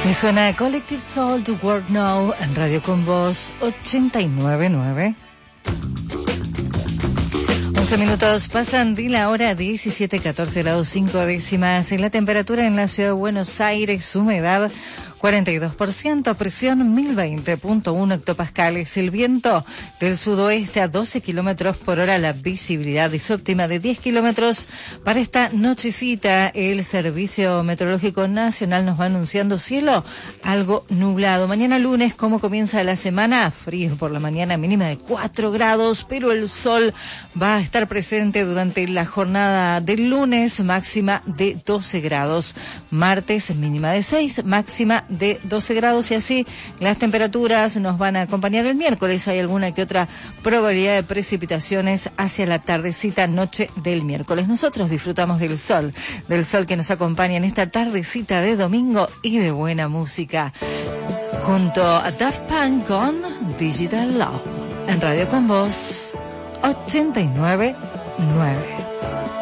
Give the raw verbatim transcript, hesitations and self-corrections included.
Y suena Collective Soul to Work Now en Radio Con Voz ochenta y nueve punto nueve. once minutos pasan de la hora diecisiete, catorce grados cinco décimas. La temperatura en la ciudad de Buenos Aires, humedad cuarenta y dos por ciento, presión mil veinte punto uno hectopascales. El viento del sudoeste a doce kilómetros por hora, la visibilidad es óptima de diez kilómetros. Para esta nochecita, el Servicio Meteorológico Nacional nos va anunciando cielo algo nublado. Mañana lunes, ¿cómo comienza la semana? Frío por la mañana, mínima de cuatro grados, pero el sol va a estar presente durante la jornada del lunes, máxima de doce grados. Martes, mínima de seis, máxima de doce grados, y así las temperaturas nos van a acompañar el miércoles. Hay alguna que otra probabilidad de precipitaciones hacia la tardecita, noche del miércoles. Nosotros disfrutamos del sol, del sol que nos acompaña en esta tardecita de domingo y de buena música. Junto a Daft Punk con Digital Love en Radio Con Voz ochenta y nueve punto nueve.